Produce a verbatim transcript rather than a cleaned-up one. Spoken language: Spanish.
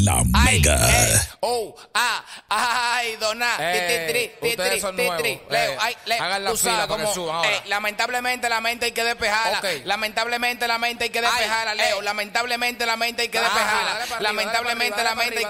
La Mega. Ay, eh, oh, ah, ay, dona, Eh, ti, ti, ti, ustedes ti, son ti, nuevos. ti, Eh, Leo, ay, Leo, hagan la tú fila sabes para que cómo, suban ahora. eh, lamentablemente la mente hay que despejarla. Ok. Lamentablemente la mente hay que despejarla, Ay, Leo. eh. Lamentablemente la mente hay que Ah, despejarla. dale para arriba, Lamentablemente dale la para mente hay